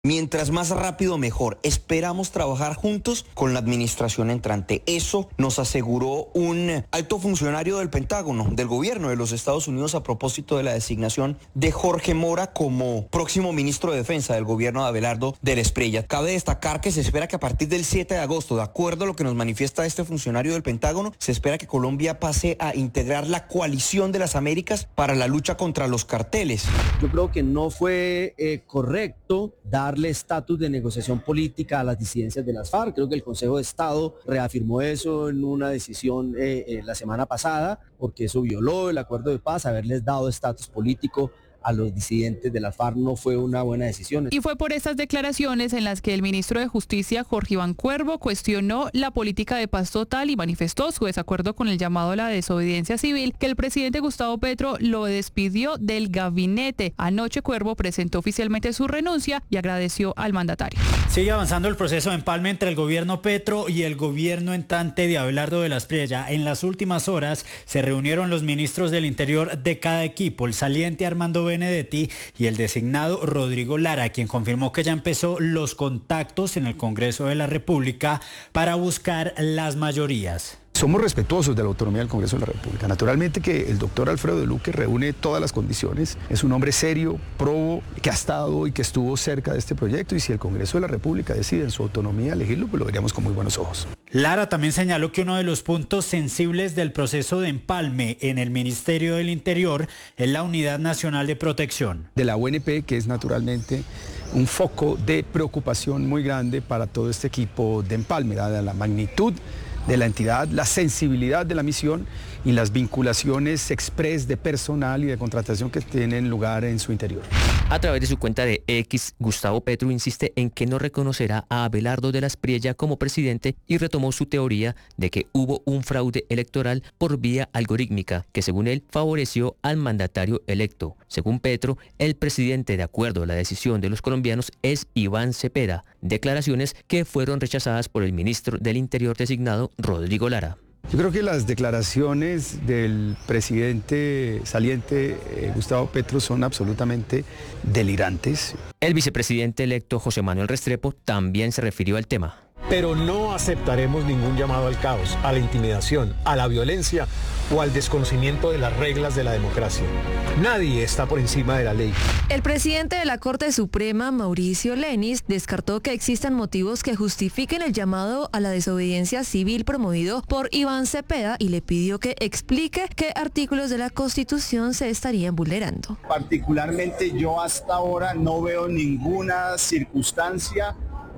Mientras más rápido mejor. Esperamos trabajar juntos con la administración entrante. Eso nos aseguró un alto funcionario del Pentágono, del gobierno de los Estados Unidos, a propósito de la designación de Jorge Mora como próximo ministro de Defensa del gobierno de Abelardo del Espriella. Cabe destacar que se espera que a partir del 7 de agosto, de acuerdo a lo que nos manifiesta este funcionario del Pentágono, se espera que Colombia pase a integrar la coalición de las Américas para la lucha contra los carteles. Yo creo que no fue correcto darle estatus de negociación política a las disidencias de las FARC. Creo que el Consejo de Estado reafirmó eso en una decisión la semana pasada, porque eso violó el acuerdo de paz. Haberles dado estatus político a los disidentes de la FARC no fue una buena decisión. Y fue por estas declaraciones en las que el ministro de Justicia, Jorge Iván Cuervo, cuestionó la política de paz total y manifestó su desacuerdo con el llamado a la desobediencia civil, que el presidente Gustavo Petro lo despidió del gabinete. Anoche Cuervo presentó oficialmente su renuncia y agradeció al mandatario. Sigue avanzando el proceso de empalme entre el gobierno Petro y el gobierno entrante de Abelardo del Espriella. En las últimas horas se reunieron los ministros del Interior de cada equipo, el saliente Armando Benedetti y el designado Rodrigo Lara, quien confirmó que ya empezó los contactos en el Congreso de la República para buscar las mayorías. Somos respetuosos de la autonomía del Congreso de la República. Naturalmente que el doctor Alfredo de Luque reúne todas las condiciones. Es un hombre serio, probo, que ha estado y que estuvo cerca de este proyecto, y si el Congreso de la República decide en su autonomía elegirlo, pues lo veríamos con muy buenos ojos. Lara también señaló que uno de los puntos sensibles del proceso de empalme en el Ministerio del Interior es la Unidad Nacional de Protección. De la UNP, que es naturalmente un foco de preocupación muy grande para todo este equipo de empalme, dada la magnitud de la entidad, la sensibilidad de la misión y las vinculaciones express de personal y de contratación que tienen lugar en su interior. A través de su cuenta de X, Gustavo Petro insiste en que no reconocerá a Abelardo del Espriella como presidente y retomó su teoría de que hubo un fraude electoral por vía algorítmica que, según él, favoreció al mandatario electo. Según Petro, el presidente, de acuerdo a la decisión de los colombianos, es Iván Cepeda, declaraciones que fueron rechazadas por el ministro del Interior designado, Rodrigo Lara. Yo creo que las declaraciones del presidente saliente Gustavo Petro son absolutamente delirantes. El vicepresidente electo José Manuel Restrepo también se refirió al tema. Pero no aceptaremos ningún llamado al caos, a la intimidación, a la violencia o al desconocimiento de las reglas de la democracia. Nadie está por encima de la ley. El presidente de la Corte Suprema, Mauricio Lenis, descartó que existan motivos que justifiquen el llamado a la desobediencia civil promovido por Iván Cepeda y le pidió que explique qué artículos de la Constitución se estarían vulnerando. Particularmente yo hasta ahora no veo ninguna circunstancia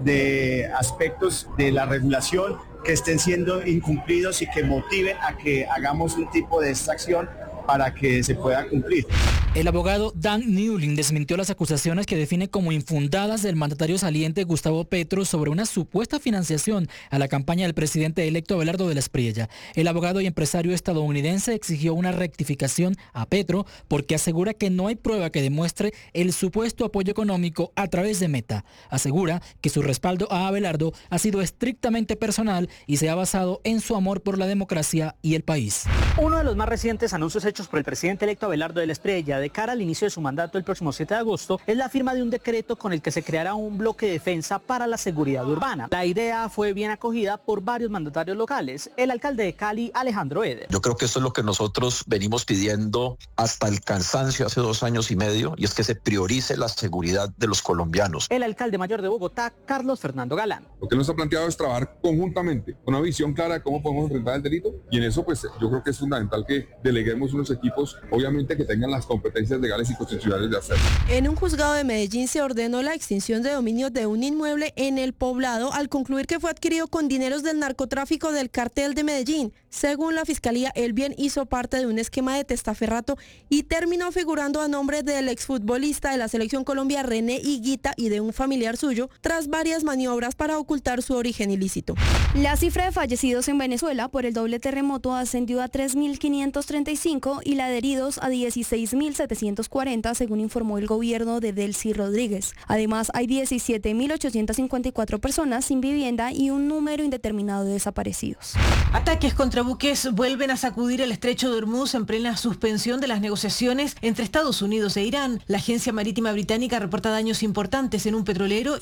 de aspectos de la regulación que estén siendo incumplidos y que motiven a que hagamos un tipo de extracción para que se pueda cumplir. El abogado Dan Newlin desmintió las acusaciones que define como infundadas del mandatario saliente Gustavo Petro sobre una supuesta financiación a la campaña del presidente electo Abelardo del Espriella. El abogado y empresario estadounidense exigió una rectificación a Petro porque asegura que no hay prueba que demuestre el supuesto apoyo económico a través de Meta. Asegura que su respaldo a Abelardo ha sido estrictamente personal y se ha basado en su amor por la democracia y el país. Uno de los más recientes anuncios hechos por el presidente electo Abelardo del Espriella de cara al inicio de su mandato el próximo 7 de agosto es la firma de un decreto con el que se creará un bloque de defensa para la seguridad urbana. La idea fue bien acogida por varios mandatarios locales. El alcalde de Cali, Alejandro Eder. Yo creo que esto es lo que nosotros venimos pidiendo hasta el cansancio hace 2 años y medio, y es que se priorice la seguridad de los colombianos. El alcalde mayor de Bogotá, Carlos Fernando Galán. Lo que nos ha planteado es trabajar conjuntamente, con una visión clara de cómo podemos enfrentar el delito, y en eso pues yo creo que es fundamental que deleguemos unos equipos, obviamente que tengan las competencias legales y constitucionales de hacerlo. En un juzgado de Medellín se ordenó la extinción de dominio de un inmueble en El Poblado al concluir que fue adquirido con dineros del narcotráfico del cartel de Medellín. Según la fiscalía, el bien hizo parte de un esquema de testaferrato y terminó figurando a nombre del exfutbolista de la Selección Colombia René Higuita y de un familiar suyo, tras varias maniobras para ocultar su origen ilícito. La cifra de fallecidos en Venezuela por el doble terremoto ascendió a 3.535 elevó y la de heridos a 16.740, según informó el gobierno de Delcy Rodríguez. Además, hay 17.854 personas sin vivienda y un número indeterminado de desaparecidos. Ataques contra buques vuelven a sacudir el estrecho de Hormuz en plena suspensión de las negociaciones entre Estados Unidos e Irán. La agencia marítima británica reporta daños importantes en un petrolero